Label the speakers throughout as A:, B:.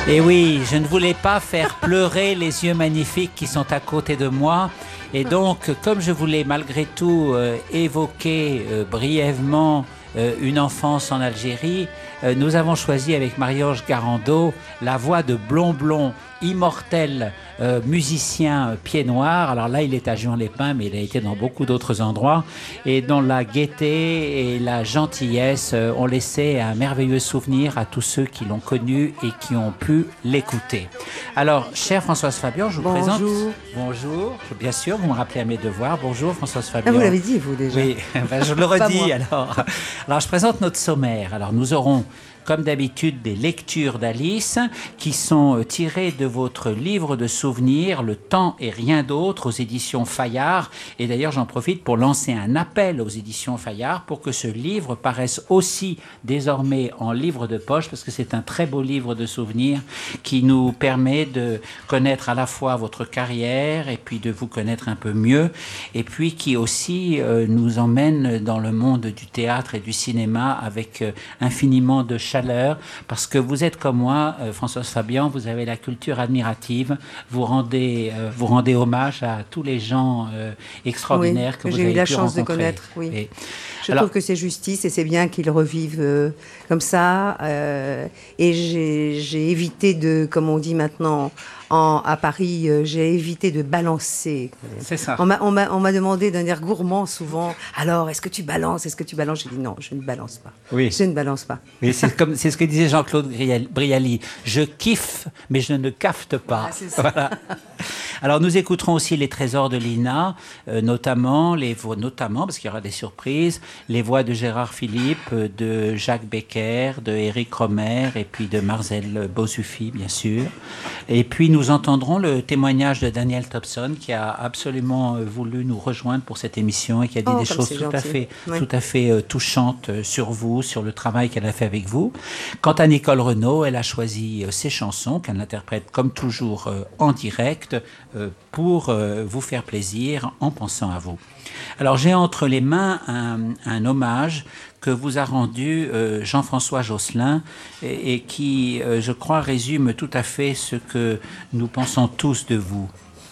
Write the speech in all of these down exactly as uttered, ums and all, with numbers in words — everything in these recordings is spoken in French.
A: Et oui, je ne voulais pas faire pleurer les yeux magnifiques qui sont à côté de moi. Et donc, comme je voulais malgré tout euh, évoquer euh, brièvement euh, une enfance en Algérie, euh, nous avons choisi avec Marie-Ange Garando la voix de Blond Blond, immortel euh, musicien euh, pied noir. Alors là, il est à Juan-les-Pins, mais il a été dans beaucoup d'autres endroits, et dont la gaieté et la gentillesse euh, ont laissé un merveilleux souvenir à tous ceux qui l'ont connu et qui ont pu l'écouter. Alors, chère Françoise Fabian, je vous
B: Bonjour.
A: présente... Bonjour. Bien sûr, vous me rappelez à mes devoirs. Bonjour Françoise Fabian.
B: Ah, vous l'avez dit, vous, déjà.
A: Oui, ben, je le redis alors. Alors, je présente notre sommaire. Alors, nous aurons, comme d'habitude, des lectures d'Alice qui sont tirées de votre livre de souvenirs, Le temps et rien d'autre, aux éditions Fayard. Et d'ailleurs, j'en profite pour lancer un appel aux éditions Fayard pour que ce livre paraisse aussi désormais en livre de poche, parce que c'est un très beau livre de souvenirs qui nous permet de connaître à la fois votre carrière et puis de vous connaître un peu mieux, et puis qui aussi euh, nous emmène dans le monde du théâtre et du cinéma avec euh, infiniment de chaleur, parce que vous êtes comme moi, euh, Françoise Fabian, vous avez la culture admirative, vous rendez, euh, vous rendez hommage à tous les gens euh, extraordinaires
B: oui,
A: que vous
B: j'ai
A: avez
B: eu la
A: pu
B: chance
A: rencontrer.
B: de connaître. Oui.
A: Et,
B: je
A: alors,
B: trouve que c'est justice et c'est bien qu'ils revivent euh, comme ça. Euh, et j'ai, j'ai évité de, comme on dit maintenant en, à Paris, euh, j'ai évité de balancer.
A: C'est ça.
B: On m'a, on m'a, on m'a demandé d'un air gourmand souvent. Alors, est-ce que tu balances Est-ce que tu balances J'ai dit non, je ne balance pas.
A: Oui.
B: Je ne balance pas.
A: Oui, c'est, comme, c'est ce que disait Jean-Claude Brialy. Je kiffe, mais je ne cafte pas.
B: Ah, c'est ça.
A: Voilà. Alors, nous écouterons aussi les trésors de Lina, euh, notamment, les voix, notamment, parce qu'il y aura des surprises, les voix de Gérard Philippe, de Jacques Becker, de Éric Romer, et puis de Marcel Bosufi, bien sûr. Et puis, nous entendrons le témoignage de Daniel Thompson, qui a absolument voulu nous rejoindre pour cette émission et qui a dit
B: Oh,
A: des
B: comme
A: choses
B: c'est
A: tout à
B: gentil.
A: fait,
B: Oui.
A: tout à fait euh, touchantes euh, sur vous, sur le travail qu'elle a fait avec vous. Quant à Nicole Renaud, elle a choisi euh, ses chansons, qu'elle interprète comme toujours euh, en direct, euh, pour euh, vous faire plaisir en pensant à vous. Alors, j'ai entre les mains un, un hommage que vous a rendu euh, Jean-François Josselin et, et qui, euh, je crois, résume tout à fait ce que nous pensons tous de vous.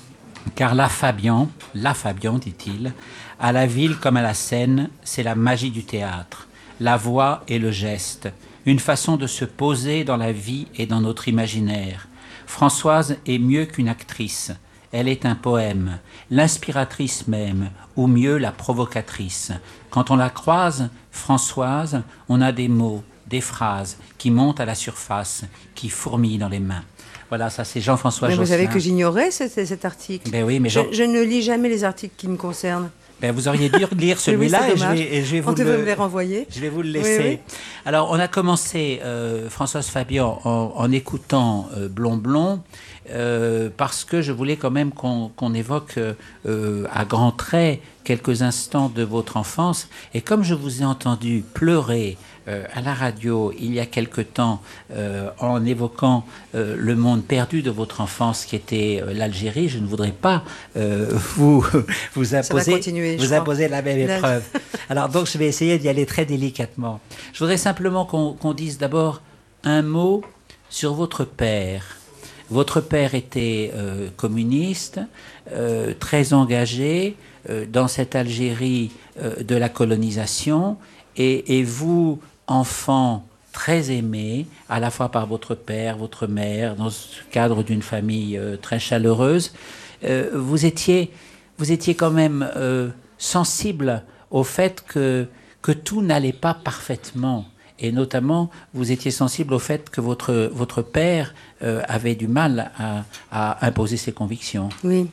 A: Car la Fabian, la Fabian, dit-il, à la ville comme à la scène, c'est la magie du théâtre, la voix et le geste, une façon de se poser dans la vie et dans notre imaginaire. Françoise est mieux qu'une actrice. Elle est un poème, l'inspiratrice même, ou mieux la provocatrice. Quand on la croise, Françoise, on a des mots, des phrases qui montent à la surface, qui fourmillent dans les mains. Voilà, ça c'est Jean-François
B: Mais
A: Josselin.
B: vous savez que j'ignorais cet, cet article.
A: Ben oui, mais Jean...
B: je, je ne lis jamais les articles qui me concernent.
A: Ben vous auriez dû lire celui-là
B: oui,
A: et, je vais, et je vais vous
B: on
A: le...
B: me les renvoyer.
A: Je vais vous le laisser.
B: Oui, oui.
A: Alors, on a commencé, euh, Françoise Fabian, en, en écoutant euh, Blond Blond, euh, parce que je voulais quand même qu'on, qu'on évoque euh, à grands traits quelques instants de votre enfance. Et comme je vous ai entendu pleurer euh, à la radio il y a quelque temps euh, en évoquant euh, le monde perdu de votre enfance qui était euh, l'Algérie, je ne voudrais pas euh, vous, vous imposer,
B: continuer,
A: vous imposer la même épreuve. Alors donc je vais essayer d'y aller très délicatement. Je voudrais simplement qu'on, qu'on dise d'abord un mot sur votre père. Votre père était euh, communiste, euh, très engagé euh, dans cette Algérie euh, de la colonisation, et, et vous, enfant très aimé, à la fois par votre père, votre mère, dans le cadre d'une famille euh, très chaleureuse, euh, vous étiez, vous étiez quand même euh, sensible au fait que, que tout n'allait pas parfaitement. Et notamment, vous étiez sensible au fait que votre, votre père euh, avait du mal à, à imposer ses convictions.
B: Oui.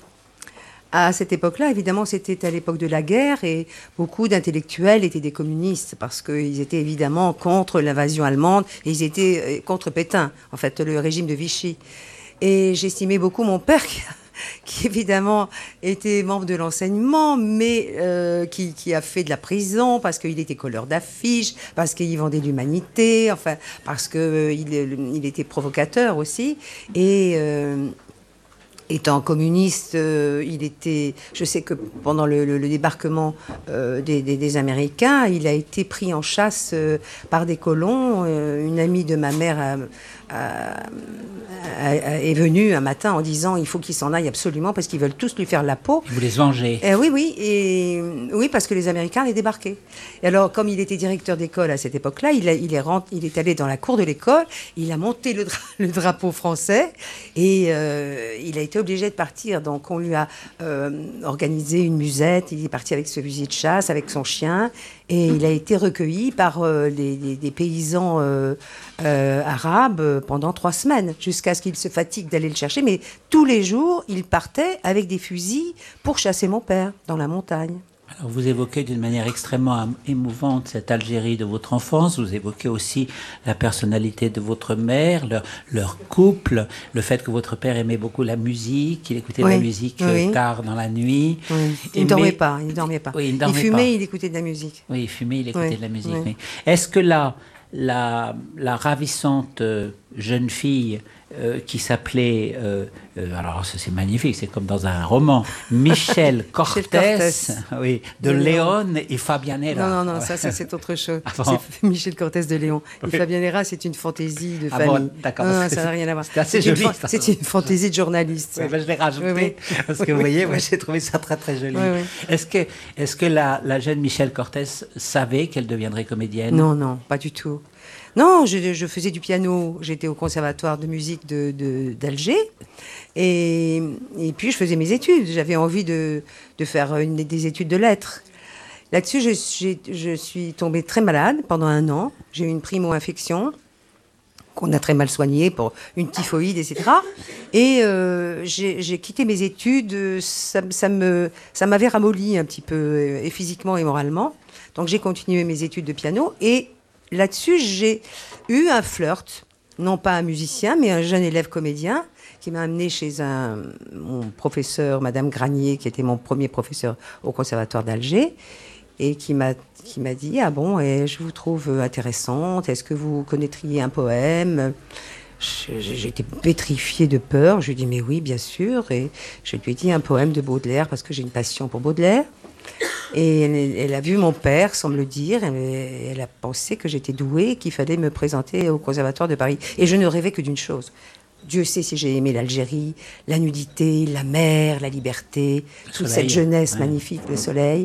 B: À cette époque-là, évidemment, c'était à l'époque de la guerre et beaucoup d'intellectuels étaient des communistes parce qu'ils étaient évidemment contre l'invasion allemande et ils étaient contre Pétain, en fait, le régime de Vichy. Et j'estimais beaucoup mon père qui qui évidemment était membre de l'enseignement, mais euh, qui, qui a fait de la prison parce qu'il était colleur d'affiches, parce qu'il vendait l'humanité, enfin, parce qu'il euh, il était provocateur aussi. Et, euh, étant communiste, euh, il était. Je sais que pendant le, le, le débarquement euh, des, des, des Américains, il a été pris en chasse euh, par des colons. Euh, une amie de ma mère a, a, a, est venue un matin en disant il faut qu'il s'en aille absolument parce qu'ils veulent tous lui faire la peau.
A: Ils voulaient se venger.
B: Eh oui, oui, et oui, parce que les Américains allaient débarquer. Et alors, comme il était directeur d'école à cette époque-là, il, a, il, est, rent, il est allé dans la cour de l'école, il a monté le, dra- le drapeau français et euh, il a été obligé de partir. Donc, on lui a euh, organisé une musette. Il est parti avec ce fusil de chasse, avec son chien, et il a été recueilli par euh, les, les, des paysans euh, euh, arabes pendant trois semaines, jusqu'à ce qu'il se fatigue d'aller le chercher. Mais tous les jours, il partait avec des fusils pour chasser mon père dans la montagne.
A: Alors vous évoquez d'une manière extrêmement émouvante cette Algérie de votre enfance, vous évoquez aussi la personnalité de votre mère, leur, leur couple, le fait que votre père aimait beaucoup la musique, qu'il écoutait
B: oui,
A: de la musique
B: oui.
A: tard dans la nuit.
B: Oui. Il ne dormait pas, il ne dormait pas.
A: Oui, il, dormait
B: il fumait,
A: pas.
B: il écoutait de la musique.
A: Oui, il fumait, il écoutait
B: oui,
A: de la musique.
B: oui.
A: Mais est-ce que là, la, la ravissante euh, jeune fille euh, qui s'appelait, euh, euh, alors ça, c'est magnifique, c'est comme dans un roman, Michel Cortés, oui, de, de Léon et Fabianera.
B: Non, non, non, ça, ça c'est autre chose.
A: Ah bon?
B: C'est Michel Cortés de Léon. Oui. Et Fabianera, c'est une fantaisie de
A: ah
B: famille.
A: Bon, d'accord.
B: Non, non, ça n'a rien à voir.
A: C'est assez
B: c'est
A: joli.
B: Une, c'est une fantaisie de journaliste.
A: Oui, ben, je l'ai rajouté, oui, oui. parce que vous voyez, moi j'ai trouvé ça très très joli.
B: Oui, oui.
A: Est-ce que, est-ce que la, la jeune Michel Cortés savait qu'elle deviendrait comédienne?
B: Non, non, pas du tout. Non, je, je faisais du piano. J'étais au conservatoire de musique de, de, d'Alger. Et, et puis, je faisais mes études. J'avais envie de, de faire une, des études de lettres. Là-dessus, je, j'ai, je suis tombée très malade pendant un an. J'ai eu une primo-infection qu'on a très mal soignée pour une typhoïde, et cetera. Et euh, j'ai, j'ai quitté mes études. Ça, ça, me, ça m'avait ramolli un petit peu, et physiquement et moralement. Donc, j'ai continué mes études de piano. Et là-dessus, j'ai eu un flirt, non pas un musicien, mais un jeune élève comédien qui m'a amené chez un, mon professeur, Madame Granier, qui était mon premier professeur au Conservatoire d'Alger, et qui m'a, qui m'a dit « Ah bon, et je vous trouve intéressante, est-ce que vous connaîtriez un poème ?» J'étais pétrifiée de peur, je lui ai dit « Mais oui, bien sûr », et je lui ai dit un poème de Baudelaire, parce que j'ai une passion pour Baudelaire. Et elle, elle a vu mon père, sans me le dire, et elle a pensé que j'étais douée, qu'il fallait me présenter au Conservatoire de Paris. Et je ne rêvais que d'une chose. Dieu sait si j'ai aimé l'Algérie, la nudité, la mer, la liberté, le toute soleil, cette jeunesse ouais. magnifique, le soleil.